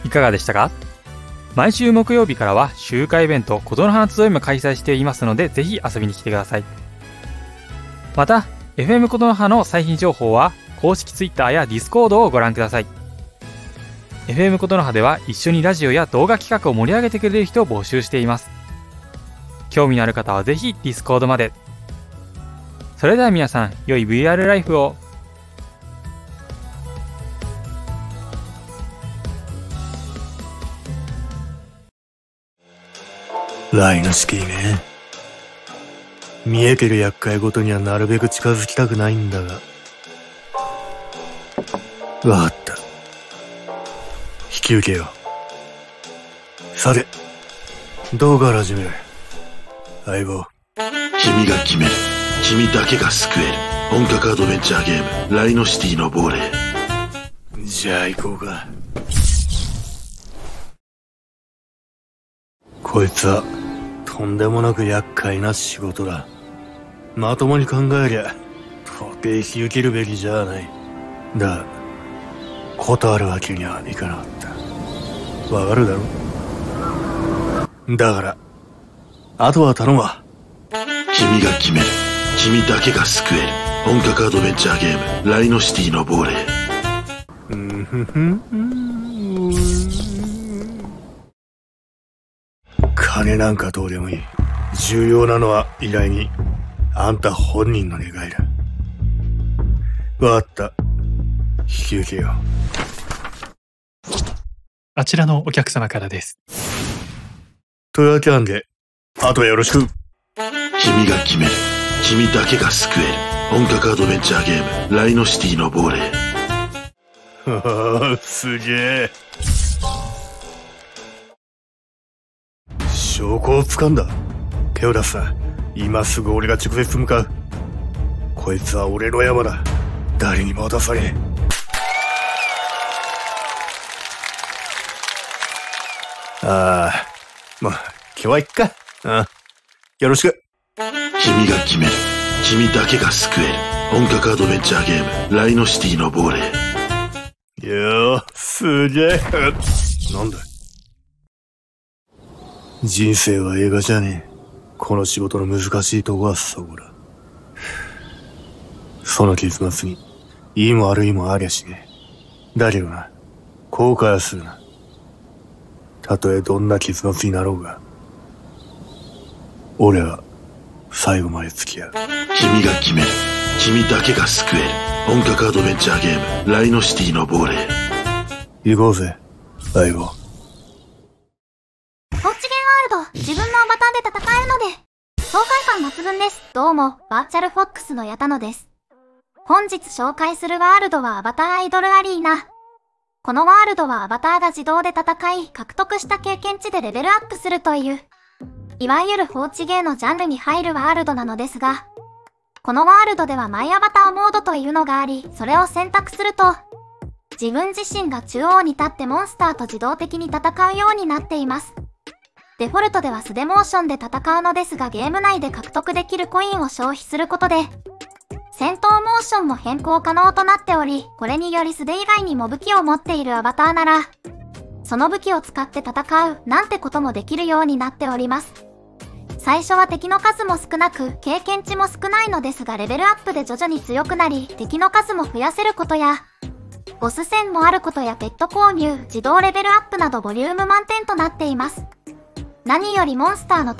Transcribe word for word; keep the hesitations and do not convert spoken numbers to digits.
いかがでしたか？毎週木曜日からは集会イベントことの葉の集いも開催していますので、ぜひ遊びに来てください。また エフエム ことの葉の最新情報は公式 Twitter や Discord をご覧ください。 エフエム ことの葉では一緒にラジオや動画企画を盛り上げてくれる人を募集しています。興味のある方はぜひ Discord まで。それでは皆さん、良い ブイアール ライフを。 ライノシティね。見えてる厄介ごとにはなるべく近づきたくないんだが。わかった。引き受けよう。さて、どうから始める？相棒。 君が決める。君だけが救える。本格アドベンチャーゲーム、ライノシティの亡霊。 じゃあ行こうか。こいつは、とんでもなく厄介な仕事だ。まともに考えりゃ、到底引き受けるべきじゃない。だが、断るわけにはいかなかった。わかるだろ？だから、あとは頼むわ。 君が決める。君だけが救える。本格アドベンチャーゲーム、ライノシティの亡霊。 うんふふん。金なんかどうでもいい。重要なのは依頼人、あんた本人の願いだ。わかった。引き受けよう。 あちらのお客様からです。 というわけなんで、あとはよろしく。 君が決める。君だけが救える。本格アドベンチャーゲーム、ライノシティの亡霊。 はあ、すげえ。証拠を掴んだ。手を出すな。今すぐ俺が直接向かう。こいつは俺の山だ。誰にも渡されん。ああ、まあ、今日はいっか。ああ、よろしく。 君が決める。君だけが救える。本格アドベンチャーゲーム、ライノシティの亡霊。 よー、すげえ。なんだ。人生は映画じゃねえ。この仕事の難しいとこはそこだ。その結末に、いいも悪いもありゃしねえ。だけどな、後悔はするな。たとえどんな結末になろうが、俺は最後まで付き合う。 君が決める。君だけが救える。本格アドベンチャーゲーム、ライノシティの亡霊。 行こうぜ、相棒。 高知ゲーワールド、自分のアバターで戦えるので、爽快感抜群です。どうも、バーチャルフォックスの矢田野です。本日紹介するワールドはアバターアイドルアリーナ。このワールドはアバターが自動で戦い、獲得した経験値でレベルアップするという、いわゆる放置ゲーのジャンルに入るワールドなのですが、このワールドではマイアバターモードというのがあり、それを選択すると、自分自身が中央に立ってモンスターと自動的に戦うようになっています。デフォルトでは素手モーションで戦うのですが、ゲーム内で獲得できるコインを消費することで、戦闘モーションも変更可能となっており、これにより素手以外にも武器を持っているアバターなら、その武器を使って戦うなんてこともできるようになっております。最初は敵の数も少なく、経験値も少ないのですが、レベルアップで徐々に強くなり、敵の数も増やせることや、ボス戦もあることやペット購入、自動レベルアップなどボリューム満点となっています。何よりモンスターの